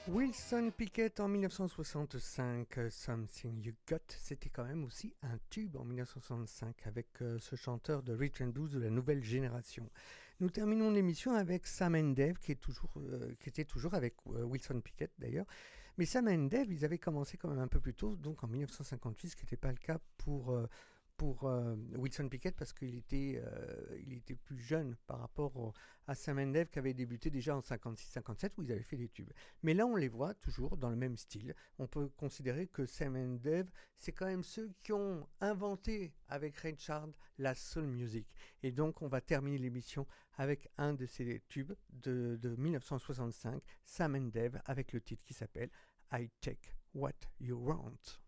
Wilson Pickett en 1965, Something You Got, c'était quand même aussi un tube en 1965 avec ce chanteur de rhythm and blues de la nouvelle génération. Nous terminons l'émission avec Sam and Dave qui était toujours avec Wilson Pickett d'ailleurs. Mais Sam and Dave, ils avaient commencé quand même un peu plus tôt, donc en 1958, ce qui n'était pas le cas pour Wilson Pickett parce il était plus jeune par rapport à Sam and Dave qui avait débuté déjà en 56-57 où ils avaient fait des tubes. Mais là, on les voit toujours dans le même style. On peut considérer que Sam and Dave, c'est quand même ceux qui ont inventé avec Ray Charles la soul music. Et donc, on va terminer l'émission avec un de ces tubes de 1965, Sam and Dave, avec le titre qui s'appelle I Take What You Want.